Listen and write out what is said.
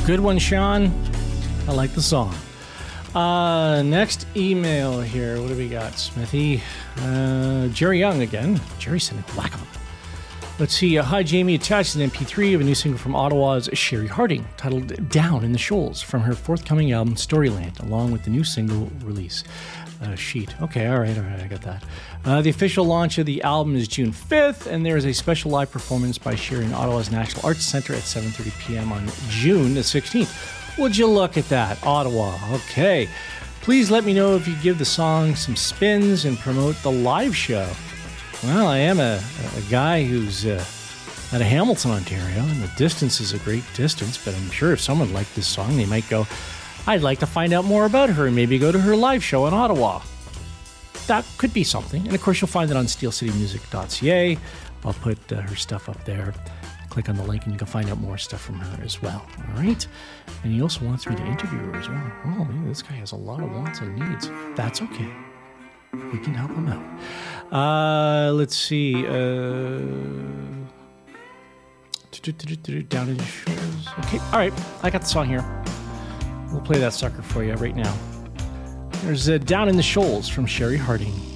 Good one, Sean. I like the song. Next email here. What do we got, Smithy? Jerry Young again. Jerry sending a whack of them. Let's see. Hi, Jamie. Attached an MP3 of a new single from Ottawa's Sherry Harding titled Down in the Shoals from her forthcoming album Storyland, along with the new single release sheet. Okay, all right, I got that. The official launch of the album is June 5th, and there is a special live performance by Sherry in Ottawa's National Arts Centre at 7:30 p.m. on June the 16th. Would you look at that? Ottawa. Okay. Please let me know if you give the song some spins and promote the live show. Well, I am a guy who's out of Hamilton, Ontario, and the distance is a great distance, but I'm sure if someone liked this song, they might go, I'd like to find out more about her and maybe go to her live show in Ottawa. That could be something. And of course, you'll find it on steelcitymusic.ca. I'll put her stuff up there. Click on the link and you can find out more stuff from her as well. All right? And he also wants me to interview her as well. Oh, man, this guy has a lot of wants and needs. That's okay. We can help him out. Let's see. Down in the Shores. Okay, all right. I got the song here. We'll play that sucker for you right now. There's Down in the Shoals from Sherry Harding.